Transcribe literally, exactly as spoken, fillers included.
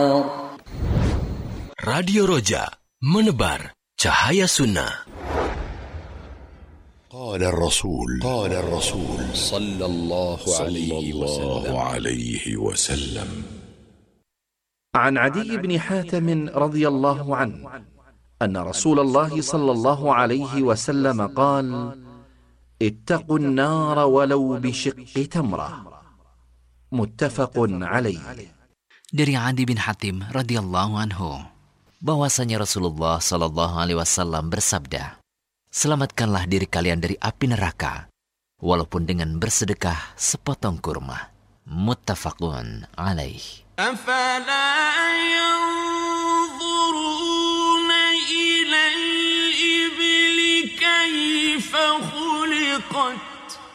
Radio Roja, menebar cahaya sunnah. قال الرسول قال الرسول صلى الله عليه وسلم عن عدي بن حاتم رضي الله عنه أن رسول الله صلى الله عليه وسلم قال: اتقوا النار ولو بشق تمرة. متفق عليه. Dari Adi bin Hatim radhiyallahu anhu, bahwasanya Rasulullah sallallahu alaihi wasallam bersabda, selamatkanlah diri kalian dari api neraka, walaupun dengan bersedekah sepotong kurma. Muttafaqun alaih. أفلا ينظرون إلى الإبل كيف خلقت